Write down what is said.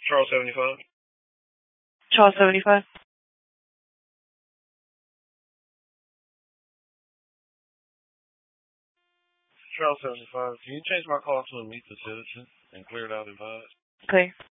Charles 75. Charles 75. Charles 75. Can you change my call to a meet the citizen and clear it out advised? Clear.